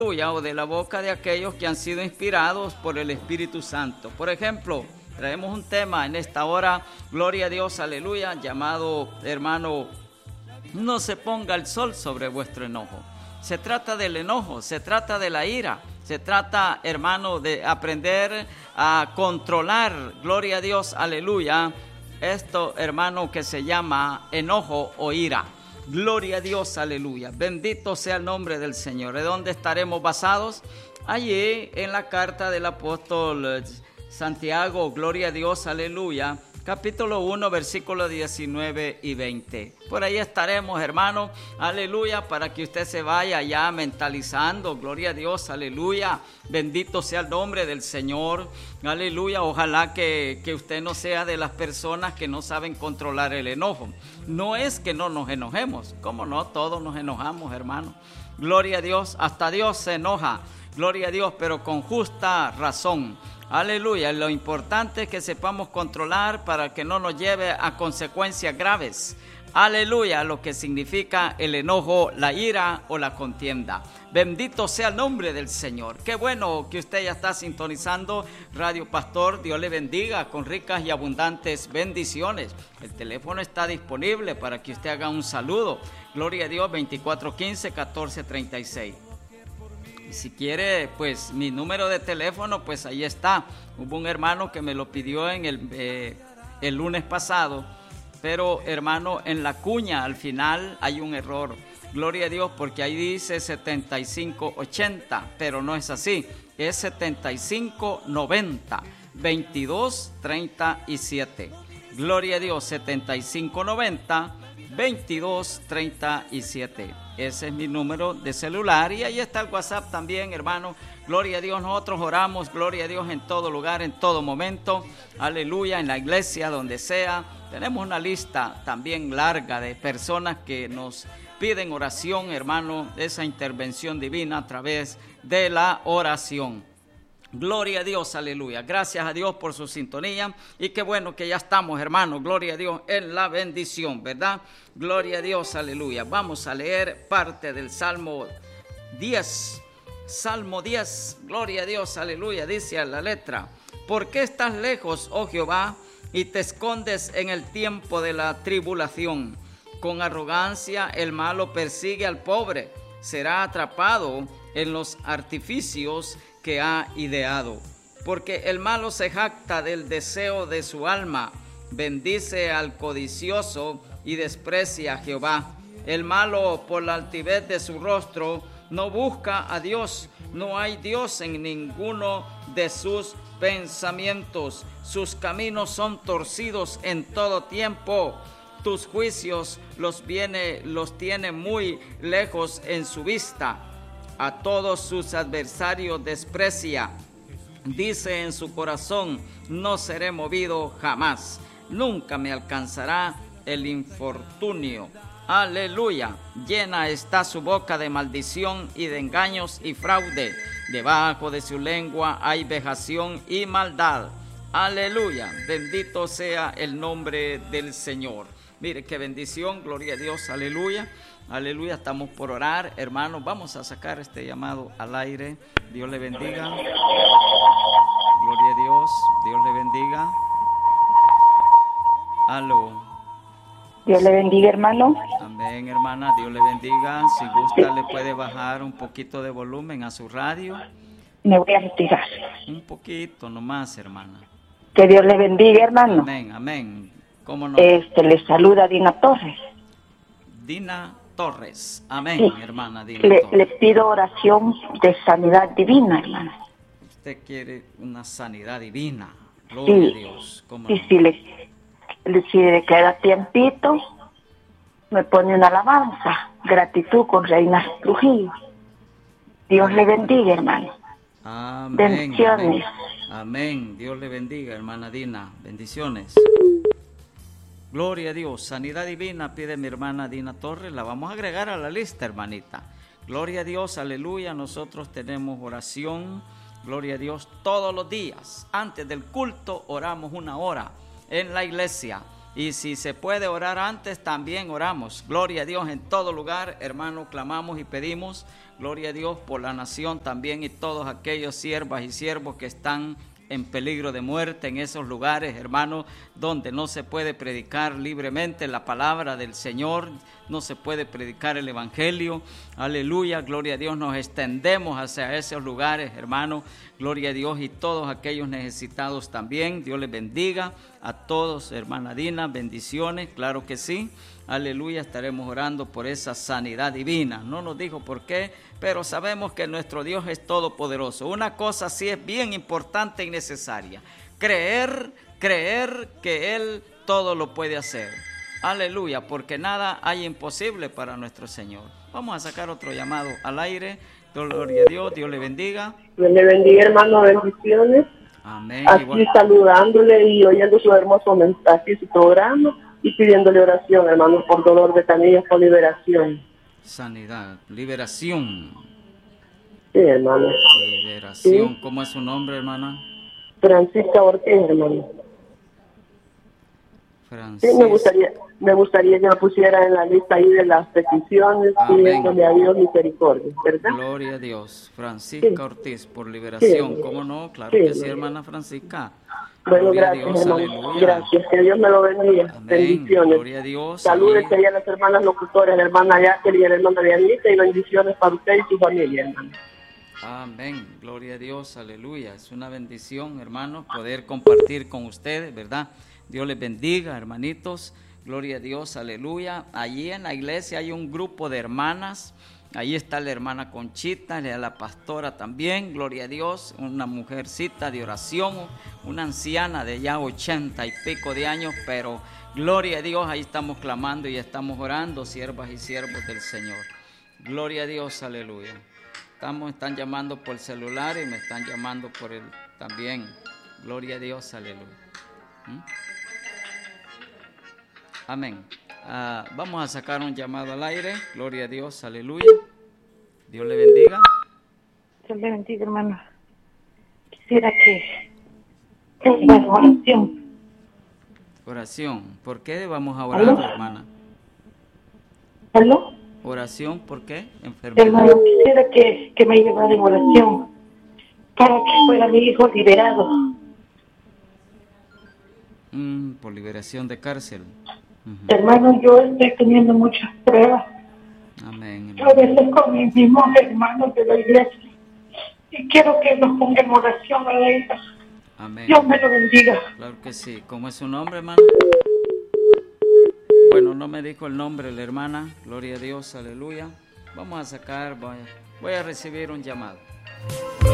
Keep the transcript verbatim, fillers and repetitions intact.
o de la boca de aquellos que han sido inspirados por el Espíritu Santo. Por ejemplo, traemos un tema en esta hora, gloria a Dios, aleluya, llamado, hermano, no se ponga el sol sobre vuestro enojo. Se trata del enojo, se trata de la ira, se trata, hermano, de aprender a controlar, gloria a Dios, aleluya, esto, hermano, que se llama enojo o ira. Gloria a Dios, aleluya. Bendito sea el nombre del Señor. ¿De dónde estaremos basados? Allí en la carta del apóstol Santiago, gloria a Dios, aleluya. Capítulo uno, versículos diecinueve y veinte. Por ahí estaremos, hermano, aleluya, para que usted se vaya ya mentalizando, gloria a Dios, aleluya. Bendito sea el nombre del Señor, aleluya. Ojalá que, que usted no sea de las personas que no saben controlar el enojo. No es que no nos enojemos, ¿cómo no? Todos nos enojamos, hermano. Gloria a Dios, hasta Dios se enoja, gloria a Dios, pero con justa razón. Aleluya, lo importante es que sepamos controlar para que no nos lleve a consecuencias graves. Aleluya, lo que significa el enojo, la ira o la contienda. Bendito sea el nombre del Señor. Qué bueno que usted ya está sintonizando Radio Pastor. Dios le bendiga con ricas y abundantes bendiciones. El teléfono está disponible para que usted haga un saludo. Gloria a Dios, veinticuatro quince, catorce treinta y seis. Si quiere, pues mi número de teléfono, pues ahí está. Hubo un hermano que me lo pidió en el, eh, el lunes pasado, pero hermano, en la cuña al final hay un error. Gloria a Dios, porque ahí dice setenta y cinco ochenta, pero no es así. Es setenta y cinco noventa, veintidós treinta y siete. Gloria a Dios, setenta y cinco noventa, veintidós treinta y siete. Ese es mi número de celular y ahí está el WhatsApp también, hermano. Gloria a Dios, nosotros oramos, gloria a Dios en todo lugar, en todo momento. Aleluya, en la iglesia, donde sea. Tenemos una lista también larga de personas que nos piden oración, hermano, esa intervención divina a través de la oración. Gloria a Dios, aleluya. Gracias a Dios por su sintonía y qué bueno que ya estamos, hermanos. Gloria a Dios en la bendición, ¿verdad? Gloria a Dios, aleluya. Vamos a leer parte del Salmo diez. Salmo diez, gloria a Dios, aleluya. Dice a la letra: ¿por qué estás lejos, oh Jehová, y te escondes en el tiempo de la tribulación? Con arrogancia el malo persigue al pobre, será atrapado en los artificios que ha ideado. Porque el malo se jacta del deseo de su alma, bendice al codicioso y desprecia a Jehová. El malo, por la altivez de su rostro, no busca a Dios, no hay Dios en ninguno de sus pensamientos. Sus caminos son torcidos en todo tiempo. Tus juicios los viene, los tiene muy lejos en su vista. A todos sus adversarios desprecia. Dice en su corazón: no seré movido jamás. Nunca me alcanzará el infortunio. Aleluya. Llena está su boca de maldición y de engaños y fraude. Debajo de su lengua hay vejación y maldad. Aleluya. Bendito sea el nombre del Señor. Mire qué bendición. Gloria a Dios. Aleluya. Aleluya, estamos por orar, hermanos. Vamos a sacar este llamado al aire. Dios le bendiga. Gloria a Dios. Dios le bendiga. Aló. Dios le bendiga, hermano. Amén, hermana. Dios le bendiga. Si gusta, le puede bajar un poquito de volumen a su radio. Me voy a retirar. Un poquito nomás, hermana. Que Dios le bendiga, hermano. Amén, amén. ¿Cómo no? Este, le saluda Dina Torres. Dina Torres. Amén, sí. Hermana Dina le, Torres. le pido oración de sanidad divina, hermana. Usted quiere una sanidad divina. Gloria sí. a Dios. ¿Cómo y no? si le, le, si le queda tiempito, me pone una alabanza. Gratitud con Reina Trujillo. Dios Amén. Le bendiga, hermano. Amén. Bendiciones. Amén. Amén. Dios le bendiga, hermana Dina. Bendiciones. Gloria a Dios. Sanidad divina pide mi hermana Dina Torres. La vamos a agregar a la lista, hermanita. Gloria a Dios, aleluya. Nosotros tenemos oración, gloria a Dios, todos los días. Antes del culto oramos una hora en la iglesia. Y si se puede orar antes, también oramos. Gloria a Dios en todo lugar, hermano, clamamos y pedimos. Gloria a Dios por la nación también y todos aquellos siervas y siervos que están en peligro de muerte en esos lugares, hermanos, donde no se puede predicar libremente la palabra del Señor, no se puede predicar el Evangelio. Aleluya, gloria a Dios, nos extendemos hacia esos lugares, hermanos, gloria a Dios, y todos aquellos necesitados también. Dios les bendiga a todos, hermana Dina, bendiciones, claro que sí. Aleluya, estaremos orando por esa sanidad divina. No nos dijo por qué, pero sabemos que nuestro Dios es todopoderoso. Una cosa sí es bien importante y necesaria: creer, creer que Él todo lo puede hacer. Aleluya, porque nada hay imposible para nuestro Señor. Vamos a sacar otro llamado al aire. Gloria a Dios, Dios le bendiga. Dios le bendiga, hermano, bendiciones. Amén. Aquí Igual. saludándole y oyendo su hermoso mensaje y su programa y pidiéndole oración, hermano, por dolor de canillas, por liberación. Sanidad, liberación. Sí, hermano. Liberación. Sí. ¿Cómo es su nombre, hermana? Francisca Ortiz, hermano. Francisca. Sí, me gustaría, me gustaría que me pusiera en la lista ahí de las peticiones, Amén. pidiéndole a Dios misericordia, ¿verdad? Gloria a Dios. Francisca Sí. Ortiz, por liberación. Sí. ¿Cómo no? Claro Sí. que sí, hermana Francisca. Bueno, Gloria a gracias, Dios, hermano. aleluya. Gracias, que Dios me lo bendiga. Amén. Bendiciones. Gloria a Dios. Saludes Ahí. ahí a las hermanas locutoras, la hermana Jacqueline y la hermana Dianita, y bendiciones para usted y su familia, hermano. Amén, gloria a Dios, aleluya. Es una bendición, hermanos, poder compartir con ustedes, ¿verdad? Dios les bendiga, hermanitos. Gloria a Dios, aleluya. Allí en la iglesia hay un grupo de hermanas. Ahí está la hermana Conchita, la pastora también, gloria a Dios, una mujercita de oración, una anciana de ya ochenta y pico de años, pero gloria a Dios, ahí estamos clamando y estamos orando, siervas y siervos del Señor. Gloria a Dios, aleluya. Estamos, están llamando por celular y me están llamando por el también. Gloria a Dios, aleluya. ¿Mm? Amén. Uh, vamos a sacar un llamado al aire. Gloria a Dios, aleluya. Dios le bendiga. Dios le bendiga, hermano. Quisiera que bueno, oración. Oración. ¿Por qué vamos a orar, ¿Aló? hermana? ¿Aló? Oración, ¿por qué? Enfermedad. Hermano, quisiera que, que me llevara en oración para que fuera mi hijo liberado. Mm, por liberación de cárcel. Uh-huh. Hermano, yo estoy teniendo muchas pruebas. Amén. A veces con mis mismos hermanos de la iglesia. Y quiero que nos ponga en oración a ellos. Amén. Dios me lo bendiga. Claro que sí. ¿Cómo es su nombre, hermano? Bueno, no me dijo el nombre la hermana. Gloria a Dios, aleluya. Vamos a sacar, voy a, voy a recibir un llamado.